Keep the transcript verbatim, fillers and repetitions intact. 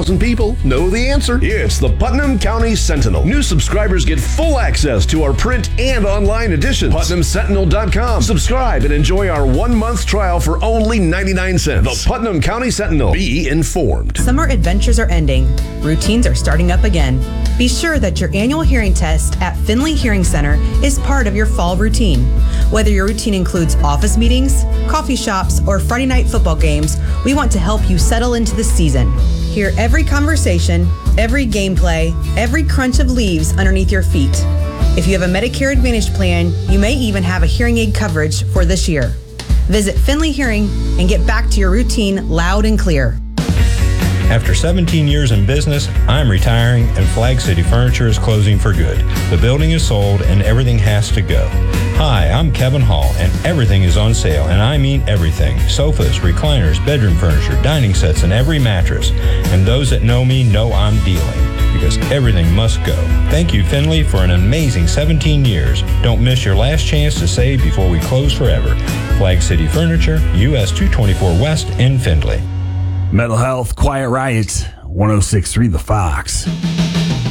thousand people know the answer. It's the Putnam County Sentinel. New subscribers get full access to our print and online editions. Putnam Sentinel dot com. Subscribe and enjoy our one-month trial for only ninety-nine cents. The Putnam County Sentinel. Be informed. Summer adventures are ending. Routines are starting up again. Be sure that your annual hearing test at Finley Hearing Center is part of your fall routine. Whether your routine includes office meetings, coffee shops, or Friday night football games, we want to help you settle into the season. Hear every conversation, every gameplay, every crunch of leaves underneath your feet. If you have a Medicare Advantage plan, you may even have a hearing aid coverage for this year. Visit Finley Hearing and get back to your routine loud and clear. After seventeen years in business, I'm retiring and Flag City Furniture is closing for good. The building is sold and everything has to go. Hi, I'm Kevin Hall and everything is on sale, and I mean everything. Sofas, recliners, bedroom furniture, dining sets, and every mattress. And those that know me know I'm dealing, because everything must go. Thank you, Finley, for an amazing seventeen years. Don't miss your last chance to save before we close forever. Flag City Furniture, U S two twenty-four West in Findlay. Mental Health, Quiet Riot, one oh six point three The Fox.